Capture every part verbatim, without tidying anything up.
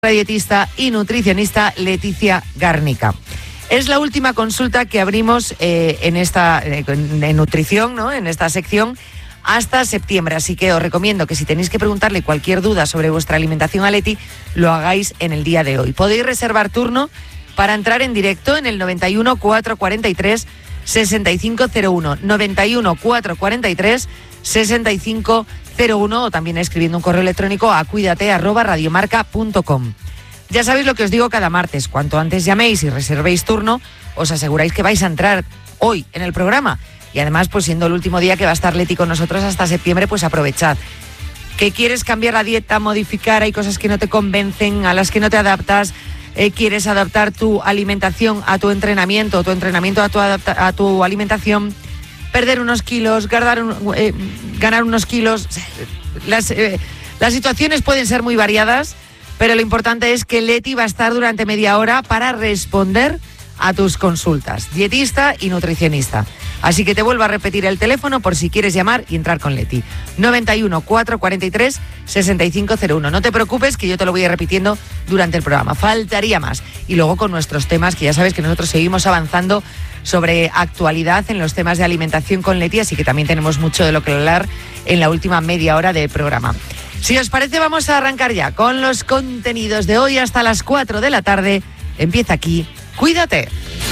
dietista y nutricionista Leticia Garnica. Es la última consulta que abrimos eh, en esta eh, en nutrición, ¿no? En esta sección hasta septiembre, así que os recomiendo que si tenéis que preguntarle cualquier duda sobre vuestra alimentación a Leti, lo hagáis en el día de hoy. Podéis reservar turno para entrar en directo en el noventa y uno, cuatrocientos cuarenta y tres, sesenta y cinco cero uno, noventa y uno, cuatrocientos cuarenta y tres, sesenta y cinco cero uno, o también escribiendo un correo electrónico a cuídate arroba radiomarca punto com. Ya sabéis lo que os digo cada martes, cuanto antes llaméis y reservéis turno, os aseguráis que vais a entrar hoy en el programa. Y además, pues siendo el último día que va a estar Leti con nosotros hasta septiembre, pues aprovechad. ¿Que quieres cambiar la dieta, modificar, hay cosas que no te convencen, a las que no te adaptas? Eh, ¿Quieres adaptar tu alimentación a tu entrenamiento, tu entrenamiento a tu, adapta- a tu alimentación? Perder unos kilos, ganar, un, eh, ganar unos kilos. Las, eh, las situaciones pueden ser muy variadas, pero lo importante es que Leti va a estar durante media hora para responder a tus consultas. Dietista y nutricionista. Así que te vuelvo a repetir el teléfono por si quieres llamar y entrar con Leti. noventa y uno, cuatrocientos cuarenta y tres, sesenta y cinco cero uno. No te preocupes, que yo te lo voy a ir repitiendo durante el programa. Faltaría más. Y luego con nuestros temas, que ya sabes que nosotros seguimos avanzando sobre actualidad en los temas de alimentación con Leti, así que también tenemos mucho de lo que hablar en la última media hora del programa. Si os parece, vamos a arrancar ya con los contenidos de hoy hasta las cuatro de la tarde. Empieza aquí, Cuídate.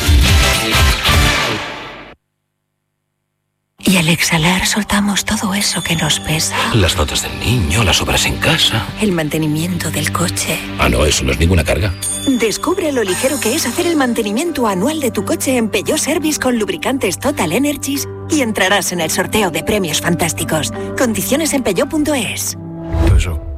Y al exhalar soltamos todo eso que nos pesa. Las notas del niño, las obras en casa. El mantenimiento del coche. Ah, no, eso no es ninguna carga. Descubre lo ligero que es hacer el mantenimiento anual de tu coche en Peugeot Service con lubricantes Total Energies y entrarás en el sorteo de premios fantásticos. Condiciones en peugeot punto es. Peugeot.